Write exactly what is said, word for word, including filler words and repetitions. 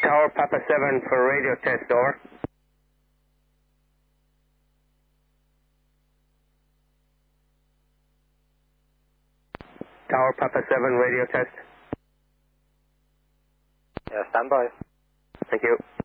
Tower Papa seven for radio test, over. Tower Papa seven, radio test. Yeah, stand by. Thank you.